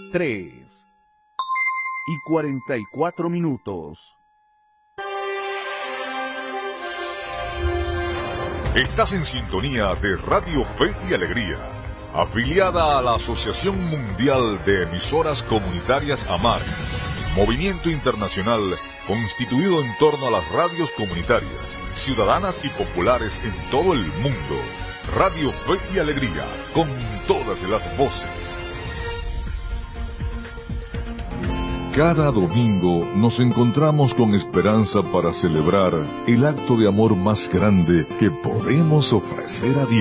3:44. Estás en sintonía de Radio Fe y Alegría, afiliada a la Asociación Mundial de Emisoras Comunitarias AMAR, movimiento internacional constituido en torno a las radios comunitarias, ciudadanas y populares en todo el mundo. Radio Fe y Alegría, con todas las voces. Cada domingo nos encontramos con esperanza para celebrar el acto de amor más grande que podemos ofrecer a Dios.